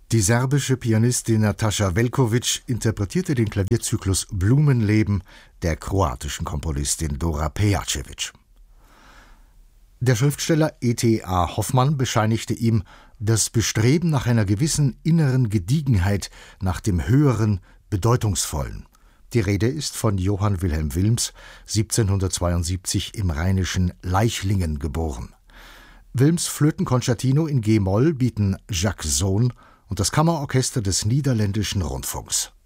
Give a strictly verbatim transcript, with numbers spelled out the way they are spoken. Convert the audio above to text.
Die serbische Pianistin Nataša Velković interpretierte den Klavierzyklus Blumenleben der kroatischen Komponistin Dora Pejacevic. Der Schriftsteller E T A Hoffmann bescheinigte ihm das Bestreben nach einer gewissen inneren Gediegenheit, nach dem Höheren, Bedeutungsvollen. Die Rede ist von Johann Wilhelm Wilms, siebzehnhundertzweiundsiebzig im rheinischen Leichlingen geboren. Wilms Flötenkonzertino in G-Moll bieten Jacques Sohn und das Kammerorchester des Niederländischen Rundfunks.